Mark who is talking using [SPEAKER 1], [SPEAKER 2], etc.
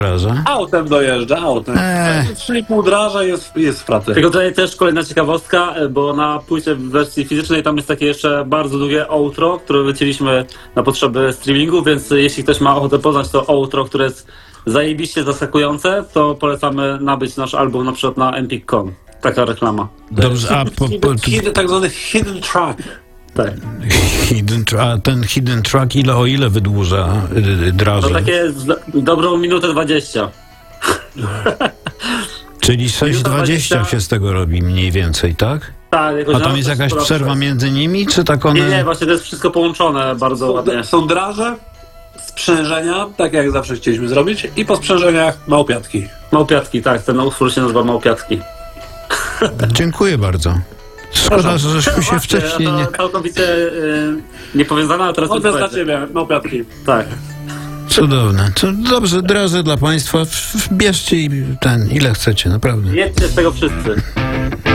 [SPEAKER 1] Autem dojeżdża, autem. 3,5 draża jest w pracy.
[SPEAKER 2] Tylko tutaj też kolejna ciekawostka, bo na płycie w wersji fizycznej tam jest takie jeszcze bardzo długie outro, które wycięliśmy na potrzeby streamingu, więc jeśli ktoś ma ochotę poznać to outro, które jest zajebiście zaskakujące, to polecamy nabyć nasz album na przykład na Empik.com. Taka reklama.
[SPEAKER 3] Dobrze, a
[SPEAKER 1] Tak zwany hidden track.
[SPEAKER 2] Tak.
[SPEAKER 3] ten hidden track o ile wydłuża draże?
[SPEAKER 2] To takie dobrą minutę 20.
[SPEAKER 3] Czyli 6:20 się z tego robi mniej więcej, tak?
[SPEAKER 2] Tak,
[SPEAKER 3] A tam jest jakaś przerwa między nimi, czy tak one...
[SPEAKER 2] Nie, właśnie to jest wszystko połączone bardzo ładnie.
[SPEAKER 1] Są draże, sprzężenia, tak jak zawsze chcieliśmy zrobić, i po sprzężeniach małpiatki.
[SPEAKER 2] Małpiatki, tak, ten utwór się nazywa Małpiatki.
[SPEAKER 3] Dziękuję bardzo. Szkoda, że żeśmy się wcześniej nie...
[SPEAKER 2] Całkowicie niepowiązana, a teraz
[SPEAKER 1] To jest dla ciebie, małpiatki.
[SPEAKER 2] Tak.
[SPEAKER 3] Cudowne. To dobrze, draże dla państwa. Bierzcie ile chcecie, naprawdę.
[SPEAKER 2] Jedźcie z tego wszyscy.